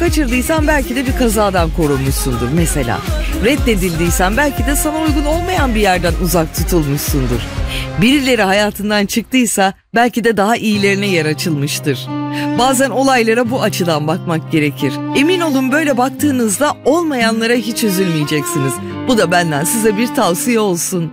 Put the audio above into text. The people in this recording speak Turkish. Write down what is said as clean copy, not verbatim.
kaçırdıysan belki de bir kazadan korunmuşsundur mesela. Reddedildiysen belki de sana uygun olmayan bir yerden uzak tutulmuşsundur. Birileri hayatından çıktıysa belki de daha iyilerine yer açılmıştır. Bazen olaylara bu açıdan bakmak gerekir. Emin olun böyle baktığınızda olmayanlara hiç üzülmeyeceksiniz. Bu da benden size bir tavsiye olsun.